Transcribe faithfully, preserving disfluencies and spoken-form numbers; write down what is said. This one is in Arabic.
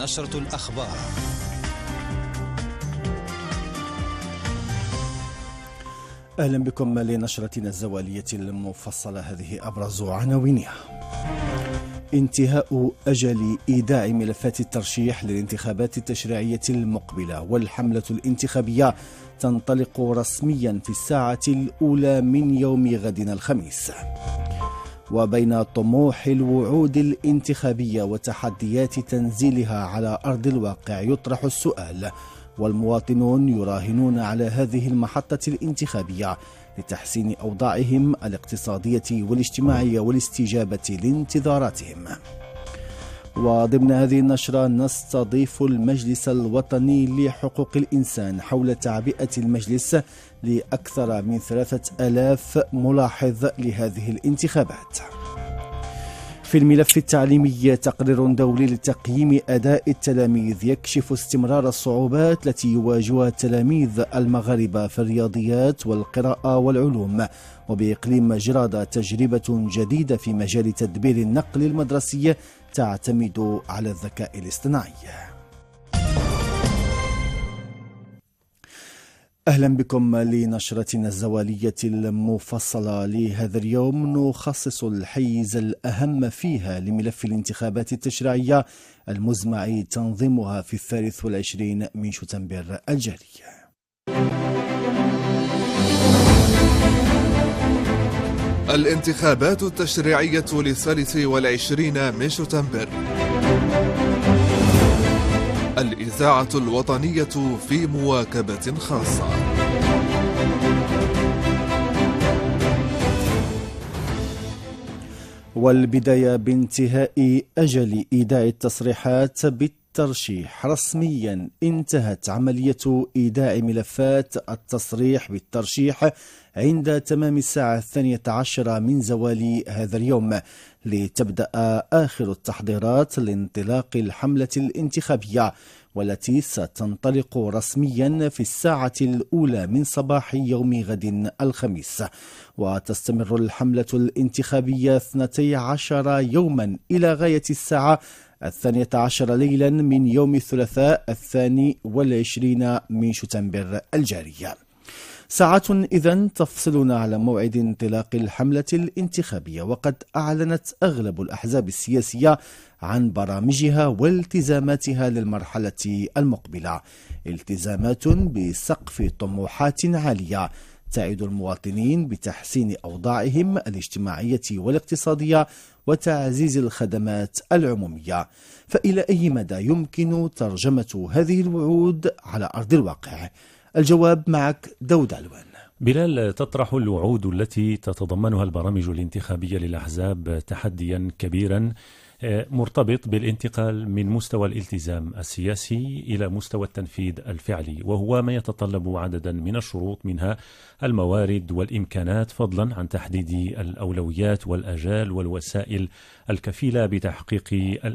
نشرة الأخبار. أهلا بكم لنشرتنا الزوالية المفصلة. هذه أبرز عناوينها: انتهاء أجل إيداع ملفات الترشيح للانتخابات التشريعية المقبلة، والحملة الانتخابية تنطلق رسميا في الساعة الأولى من يوم غد الخميس. وبين طموح الوعود الانتخابية وتحديات تنزيلها على أرض الواقع يطرح السؤال، والمواطنون يراهنون على هذه المحطة الانتخابية لتحسين أوضاعهم الاقتصادية والاجتماعية والاستجابة لانتظاراتهم. وضمن هذه النشرة نستضيف المجلس الوطني لحقوق الإنسان حول تعبئة المجلس لأكثر من ثلاثة آلاف ملاحظ لهذه الانتخابات. في الملف التعليمي تقرير دولي لتقييم أداء التلاميذ يكشف استمرار الصعوبات التي يواجهها التلاميذ المغاربة في الرياضيات والقراءة والعلوم. وبإقليم جرادة تجربة جديدة في مجال تدبير النقل المدرسي تعتمد على الذكاء الاصطناعي. أهلا بكم لنشرتنا الزوالية المفصلة لهذا اليوم. نخصص الحيز الأهم فيها لملف الانتخابات التشريعية المزمع تنظيمها في الثالث والعشرين من شتنبر الجاري. الانتخابات التشريعية للثالث والعشرين من شتنبر. الإذاعة الوطنية في مواكبة خاصة. والبداية بانتهاء أجل إيداع التصريحات بالترشيح. رسميا انتهت عملية إيداع ملفات التصريح بالترشيح عند تمام الساعة الثانية عشرة من زوال هذا اليوم، لتبدأ آخر التحضيرات لانطلاق الحملة الانتخابية، والتي ستنطلق رسميا في الساعة الأولى من صباح يوم غد الخميس. وتستمر الحملة الانتخابية اثنتي عشر يوما إلى غاية الساعة الثانية عشر ليلا من يوم الثلاثاء الثاني والعشرين من شتنبر الجاري. ساعات إذن تفصلنا على موعد انطلاق الحملة الانتخابية، وقد أعلنت أغلب الأحزاب السياسية عن برامجها والتزاماتها للمرحلة المقبلة، التزامات بسقف طموحات عالية تعد المواطنين بتحسين أوضاعهم الاجتماعية والاقتصادية وتعزيز الخدمات العمومية. فإلى أي مدى يمكن ترجمة هذه الوعود على أرض الواقع؟ الجواب معك داود علوان. بلال، تطرح الوعود التي تتضمنها البرامج الانتخابية للأحزاب تحديا كبيرا مرتبط بالانتقال من مستوى الالتزام السياسي إلى مستوى التنفيذ الفعلي، وهو ما يتطلب عددا من الشروط، منها الموارد والإمكانات، فضلا عن تحديد الأولويات والأجال والوسائل الكفيلة بتحقيق